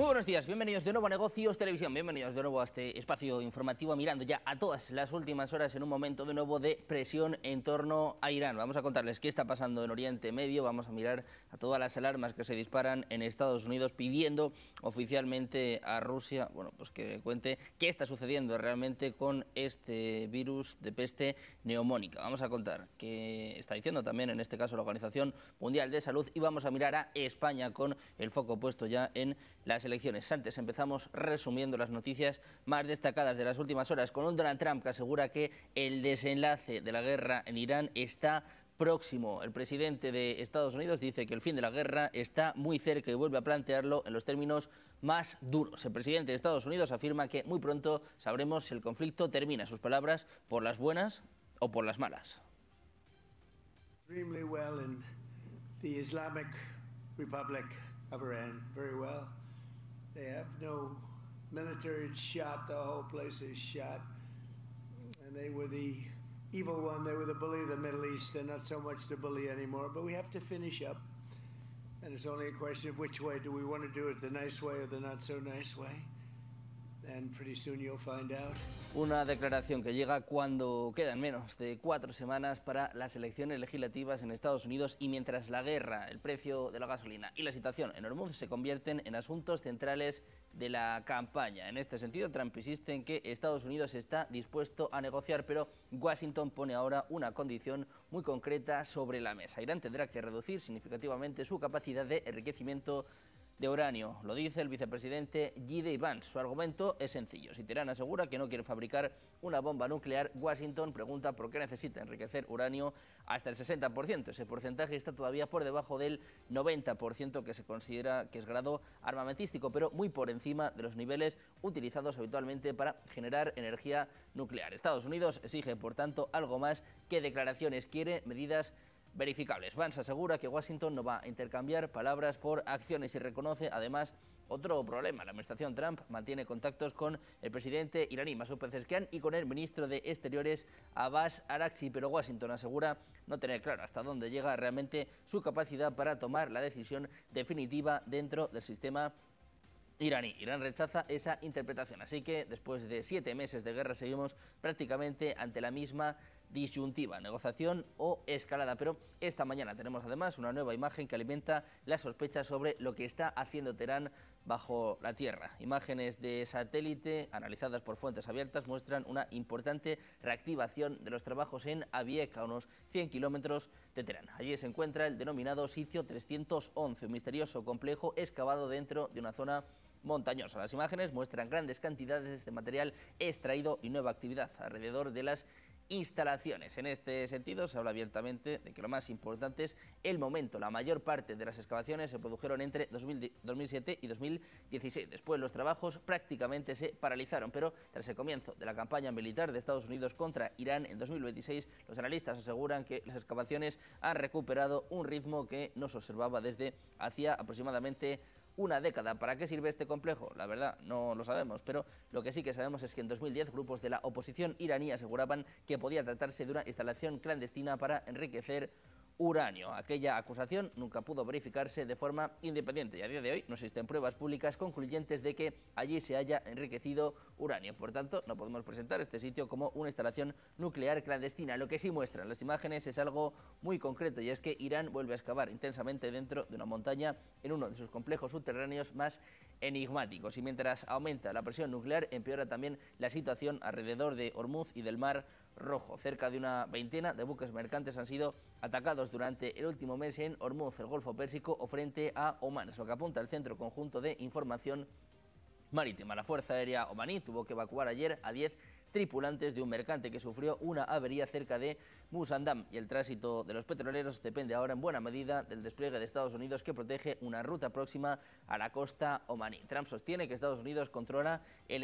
Muy buenos días, bienvenidos de nuevo a Negocios Televisión, bienvenidos de nuevo a este espacio informativo mirando ya a todas las últimas horas en un momento de nuevo de presión en torno a Irán. Vamos a contarles qué está pasando en Oriente Medio, vamos a mirar a todas las alarmas que se disparan en Estados Unidos pidiendo oficialmente a Rusia, bueno, pues que cuente qué está sucediendo realmente con este virus de peste neumónica. Vamos a contar qué está diciendo también en este caso la Organización Mundial de Salud y vamos a mirar a España con el foco puesto ya en las elecciones. Antes empezamos resumiendo las noticias más destacadas de las últimas horas con un Donald Trump que asegura que el desenlace de la guerra en Irán está próximo. El presidente de Estados Unidos dice que el fin de la guerra está muy cerca y vuelve a plantearlo en los términos más duros. El presidente de Estados Unidos afirma que muy pronto sabremos si el conflicto termina, sus palabras, por las buenas o por las malas. Extremely well in the Islamic Republic of Iran, very well. They have no military, it's shot, the whole place is shot. And they were the evil one, they were the bully of the Middle East. They're not so much the bully anymore, but we have to finish up. And it's only a question of which way. Do we want to do it the nice way or the not so nice way? And pretty soon you'll find out. Una declaración que llega cuando quedan menos de 4 semanas para las elecciones legislativas en Estados Unidos y mientras la guerra, el precio de la gasolina y la situación en Hormuz se convierten en asuntos centrales de la campaña. En este sentido, Trump insiste en que Estados Unidos está dispuesto a negociar, pero Washington pone ahora una condición muy concreta sobre la mesa. Irán tendrá que reducir significativamente su capacidad de enriquecimiento de uranio. Lo dice el vicepresidente J.D. Vance. Su argumento es sencillo. Si Teherán asegura que no quiere fabricar una bomba nuclear, Washington pregunta por qué necesita enriquecer uranio hasta el 60%. Ese porcentaje está todavía por debajo del 90% que se considera que es grado armamentístico, pero muy por encima de los niveles utilizados habitualmente para generar energía nuclear. Estados Unidos exige, por tanto, algo más que declaraciones. Quiere medidas verificables. Vance asegura que Washington no va a intercambiar palabras por acciones y reconoce además otro problema. La administración Trump mantiene contactos con el presidente iraní Masoud Pezeshkian y con el ministro de Exteriores Abbas Araghchi, pero Washington asegura no tener claro hasta dónde llega realmente su capacidad para tomar la decisión definitiva dentro del sistema iraní. Irán rechaza esa interpretación, así que después de 7 meses de guerra seguimos prácticamente ante la misma disyuntiva, negociación o escalada. Pero esta mañana tenemos además una nueva imagen que alimenta las sospechas sobre lo que está haciendo Teherán bajo la tierra. Imágenes de satélite analizadas por fuentes abiertas muestran una importante reactivación de los trabajos en Abiek, a unos 100 kilómetros de Teherán. Allí se encuentra el denominado sitio 311, un misterioso complejo excavado dentro de una zona montañosa. Las imágenes muestran grandes cantidades de material extraído y nueva actividad alrededor de las instalaciones. En este sentido se habla abiertamente de que lo más importante es el momento. La mayor parte de las excavaciones se produjeron entre 2007 y 2016. Después los trabajos prácticamente se paralizaron, pero tras el comienzo de la campaña militar de Estados Unidos contra Irán en 2026, los analistas aseguran que las excavaciones han recuperado un ritmo que no se observaba desde hacía aproximadamente una década. ¿Para qué sirve este complejo? La verdad, no lo sabemos, pero lo que sí que sabemos es que en 2010 grupos de la oposición iraní aseguraban que podía tratarse de una instalación clandestina para enriquecer uranio. Aquella acusación nunca pudo verificarse de forma independiente y a día de hoy no existen pruebas públicas concluyentes de que allí se haya enriquecido uranio. Por tanto, no podemos presentar este sitio como una instalación nuclear clandestina. Lo que sí muestran las imágenes es algo muy concreto y es que Irán vuelve a excavar intensamente dentro de una montaña en uno de sus complejos subterráneos más enigmáticos. Y mientras aumenta la presión nuclear, empeora también la situación alrededor de Hormuz y del Mar Rojo. Cerca de una veintena de buques mercantes han sido atacados durante el último mes en Hormuz, el Golfo Pérsico o frente a Omán. Es lo que apunta el Centro Conjunto de Información Marítima. La Fuerza Aérea omaní tuvo que evacuar ayer a 10 tripulantes de un mercante que sufrió una avería cerca de Musandam y el tránsito de los petroleros depende ahora en buena medida del despliegue de Estados Unidos que protege una ruta próxima a la costa omaní. Trump sostiene que Estados Unidos controla el